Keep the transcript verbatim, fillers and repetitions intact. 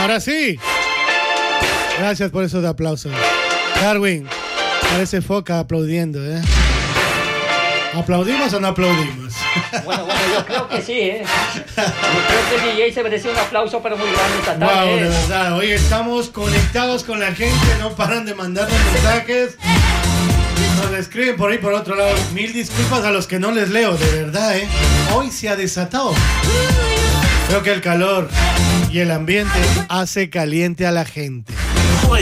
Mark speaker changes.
Speaker 1: Ahora sí. Gracias por esos aplausos. Darwin, parece foca aplaudiendo, ¿eh? ¿Aplaudimos o no aplaudimos?
Speaker 2: Bueno, bueno, yo creo que sí, ¿eh? Yo creo que el D J se merece un aplauso, pero muy grande esta tarde.
Speaker 1: Wow,
Speaker 2: ¿eh?
Speaker 1: de verdad. Hoy estamos conectados con la gente, no paran de mandarnos mensajes. Nos escriben por ahí por otro lado. Mil disculpas a los que no les leo, de verdad, ¿eh? Hoy se ha desatado. Creo que el calor y el ambiente hace caliente a la gente.